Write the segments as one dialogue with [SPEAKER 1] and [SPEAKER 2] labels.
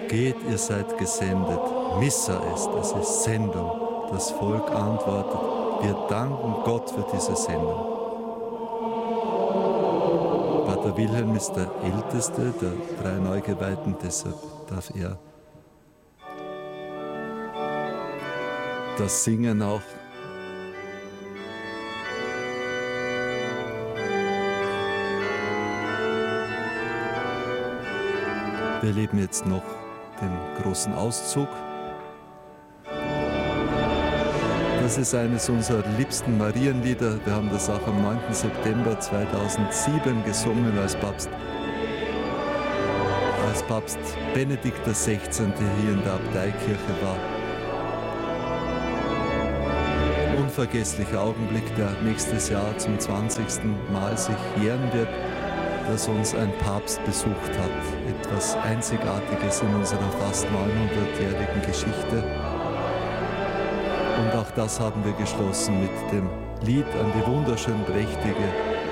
[SPEAKER 1] Geht, ihr seid gesendet. Missa ist, das ist Sendung. Das Volk antwortet, wir danken Gott für diese Sendung. Pater Wilhelm ist der Älteste der 3 Neugeweihten, deshalb darf er das Singen auch. Wir erleben jetzt noch den großen Auszug. Das ist eines unserer liebsten Marienlieder. Wir haben das auch am 9. September 2007 gesungen, als Papst Benedikt XVI. Hier in der Abteikirche war. Unvergesslicher Augenblick, der nächstes Jahr zum 20. Mal sich jähren wird, dass uns ein Papst besucht hat. Etwas Einzigartiges in unserer fast 900-jährigen Geschichte. Und auch das haben wir geschlossen mit dem Lied an die wunderschön prächtige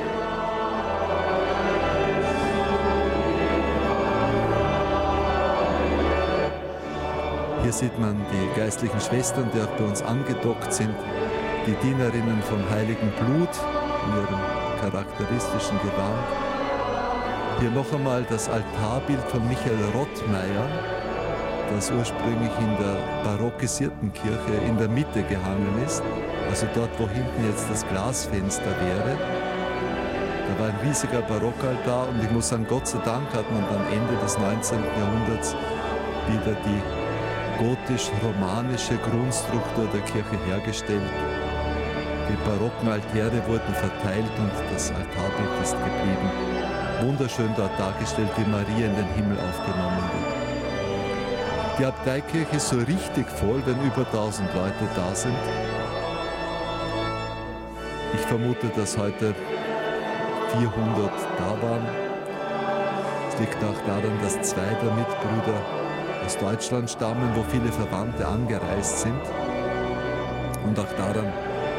[SPEAKER 1] Hier sieht man die geistlichen Schwestern, die auch bei uns angedockt sind, die Dienerinnen vom Heiligen Blut in ihrem charakteristischen Gewand. Hier noch einmal das Altarbild von Michael Rottmeier, das ursprünglich in der barockisierten Kirche in der Mitte gehangen ist, also dort, wo hinten jetzt das Glasfenster wäre. Da war ein riesiger Barockaltar und ich muss sagen, Gott sei Dank hat man am Ende des 19. Jahrhunderts wieder die gotisch-romanische Grundstruktur der Kirche hergestellt. Die barocken Altäre wurden verteilt und das Altarbild ist geblieben. Wunderschön dort dargestellt, wie Maria in den Himmel aufgenommen wird. Die Abteikirche ist so richtig voll, wenn über 1000 Leute da sind. Ich vermute, dass heute 400 da waren. Es liegt auch daran, dass 2 der Mitbrüder aus Deutschland stammen, wo viele Verwandte angereist sind. Und auch daran,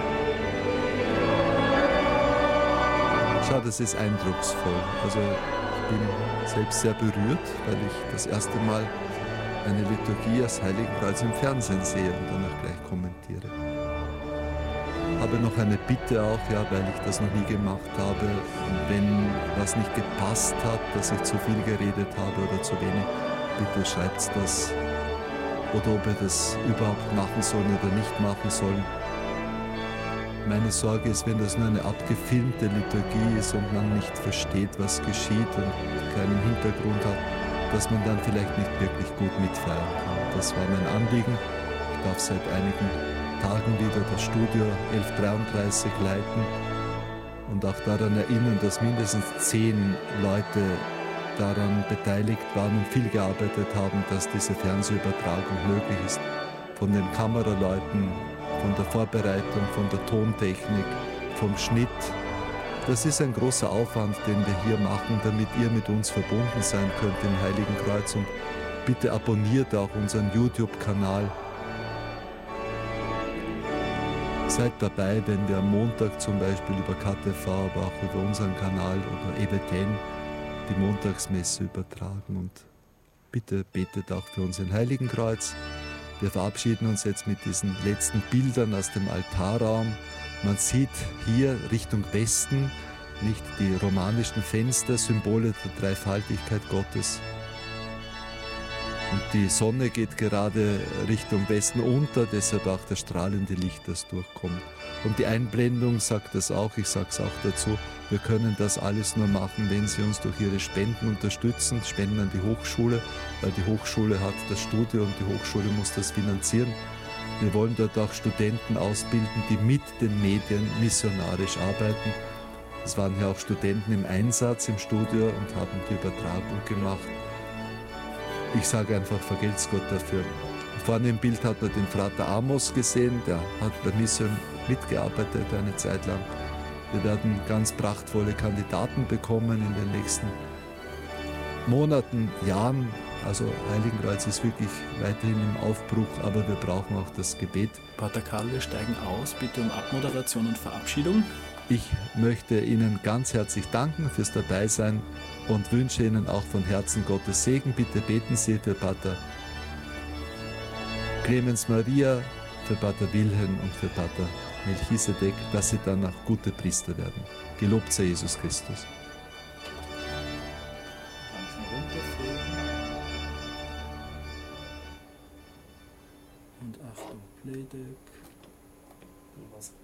[SPEAKER 1] schau, das ist eindrucksvoll. Also ich bin selbst sehr berührt, weil ich das erste Mal eine Liturgie als Heiligenkreuz im Fernsehen sehe und dann auch gleich kommentiere. Habe noch eine Bitte auch, ja, weil ich das noch nie gemacht habe, wenn was nicht gepasst hat, dass ich zu viel geredet habe oder zu wenig, bitte schreibt das oder ob wir das überhaupt machen sollen oder nicht machen sollen. Meine Sorge ist, wenn das nur eine abgefilmte Liturgie ist und man nicht versteht, was geschieht und keinen Hintergrund hat, dass man dann vielleicht nicht wirklich gut mitfeiern kann. Das war mein Anliegen. Ich darf seit einigen Tagen wieder das Studio 1133 leiten und auch daran erinnern, dass mindestens 10 Leute daran beteiligt waren und viel gearbeitet haben, dass diese Fernsehübertragung möglich ist. Von den Kameraleuten, von der Vorbereitung, von der Tontechnik, vom Schnitt. Das ist ein großer Aufwand, den wir hier machen, damit ihr mit uns verbunden sein könnt im Heiligen Kreuz. Und bitte abonniert auch unseren YouTube-Kanal. Seid dabei, wenn wir am Montag zum Beispiel über KTV, aber auch über unseren Kanal oder EWTN die Montagsmesse übertragen. Und bitte betet auch für uns im Heiligen Kreuz. Wir verabschieden uns jetzt mit diesen letzten Bildern aus dem Altarraum. Man sieht hier Richtung Westen nicht die romanischen Fenster, Symbole der Dreifaltigkeit Gottes. Und die Sonne geht gerade Richtung Westen unter, deshalb auch das strahlende Licht, das durchkommt. Und die Einblendung sagt das auch, ich sage es auch dazu, wir können das alles nur machen, wenn Sie uns durch Ihre Spenden unterstützen, Spenden an die Hochschule, weil die Hochschule hat das Studio und die Hochschule muss das finanzieren. Wir wollen dort auch Studenten ausbilden, die mit den Medien missionarisch arbeiten. Es waren hier auch Studenten im Einsatz im Studio und haben die Übertragung gemacht. Ich sage einfach, vergelt's Gott dafür. Vorne im Bild hat man den Frater Amos gesehen, der hat bei Mission mitgearbeitet eine Zeit lang. Wir werden ganz prachtvolle Kandidaten bekommen in den nächsten Monaten, Jahren. Also Heiligenkreuz ist wirklich weiterhin im Aufbruch, aber wir brauchen auch das Gebet.
[SPEAKER 2] Pater Karl, wir steigen aus, bitte um Abmoderation und Verabschiedung.
[SPEAKER 1] Ich möchte Ihnen ganz herzlich danken fürs Dabeisein und wünsche Ihnen auch von Herzen Gottes Segen. Bitte beten Sie für Pater Clemens Maria, für Pater Wilhelm und für Pater Melchisedek, dass sie dann auch gute Priester werden. Gelobt sei Jesus Christus.
[SPEAKER 2] Und Achtung, Playdeck. Was